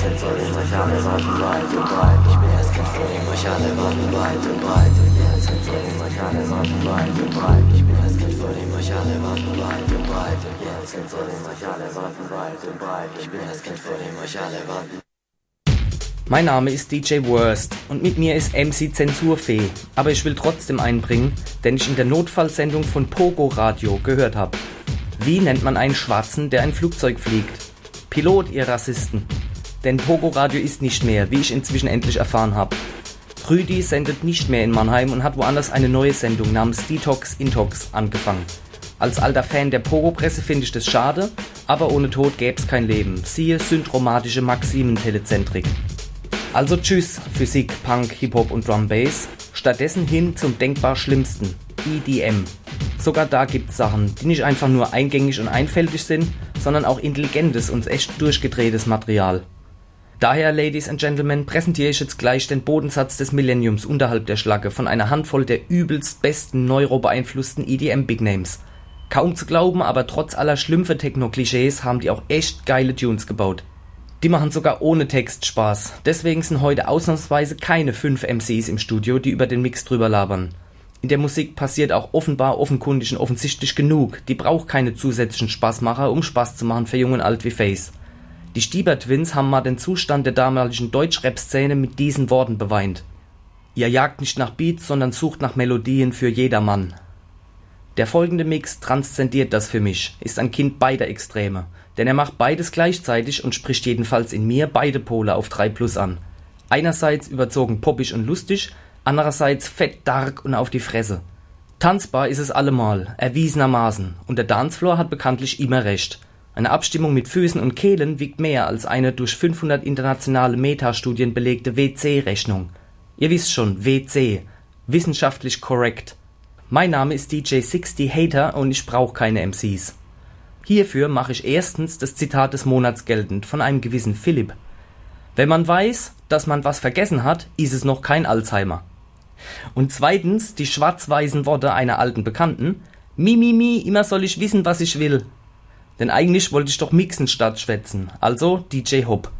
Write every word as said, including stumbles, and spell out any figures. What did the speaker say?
sind soll ich euch alle warten weit und breit. Ich bin das Kind, vor dem euch alle warten weit und breit. Und jetzt sind soll ich euch alle warten weit und breit. Ich bin das Kind, vor dem euch alle warten weit und breit. Und jetzt sind soll ich euch alle warten weit und breit. Ich bin das Kind, vor dem euch alle warten. Mein Name ist D J Worst und mit mir ist M C Zensurfee, aber ich will trotzdem einbringen, den ich in der Notfallsendung von Pogo Radio gehört habe. Wie nennt man einen Schwarzen, der ein Flugzeug fliegt? Pilot, ihr Rassisten. Denn Pogo Radio ist nicht mehr, wie ich inzwischen endlich erfahren habe. Rüdi sendet nicht mehr in Mannheim und hat woanders eine neue Sendung namens Detox Intox angefangen. Als alter Fan der Pogo-Presse finde ich das schade, aber ohne Tod gäbe es kein Leben. Siehe syndromatische Maximen-Telezentrik. Also tschüss, Physik, Punk, Hip-Hop und Drum Bass. Stattdessen hin zum denkbar Schlimmsten, E D M. Sogar da gibt's Sachen, die nicht einfach nur eingängig und einfältig sind, sondern auch intelligentes und echt durchgedrehtes Material. Daher, Ladies and Gentlemen, präsentiere ich jetzt gleich den Bodensatz des Millenniums unterhalb der Schlacke von einer Handvoll der übelst besten neurobeeinflussten E D M-Big Names. Kaum zu glauben, aber trotz aller Schlümpfe Techno-Klischees haben die auch echt geile Tunes gebaut. Die machen sogar ohne Text Spaß. Deswegen sind heute ausnahmsweise keine fünf M Cs im Studio, die über den Mix drüber labern. In der Musik passiert auch offenbar, offenkundig und offensichtlich genug. Die braucht keine zusätzlichen Spaßmacher, um Spaß zu machen für Jung und Alt wie Face. Die Stieber Twins haben mal den Zustand der damaligen Deutsch-Rap-Szene mit diesen Worten beweint. Ihr jagt nicht nach Beats, sondern sucht nach Melodien für jedermann. Der folgende Mix transzendiert das für mich, ist ein Kind beider Extreme. Denn er macht beides gleichzeitig und spricht jedenfalls in mir beide Pole auf drei plus an. Einerseits überzogen poppig und lustig, andererseits fett dark und auf die Fresse. Tanzbar ist es allemal, erwiesenermaßen, und der Dancefloor hat bekanntlich immer recht. Eine Abstimmung mit Füßen und Kehlen wiegt mehr als eine durch fünfhundert internationale Metastudien belegte W C-Rechnung. Ihr wisst schon, W C, wissenschaftlich korrekt. Mein Name ist D J sechzig Hater und ich brauche keine M Cs. Hierfür mache ich erstens das Zitat des Monats geltend von einem gewissen Philipp. Wenn man weiß, dass man was vergessen hat, ist es noch kein Alzheimer. Und zweitens die schwarz-weißen Worte einer alten Bekannten. Mi, mi, mi, immer soll ich wissen, was ich will. Denn eigentlich wollte ich doch mixen statt schwätzen. Also D J Hop.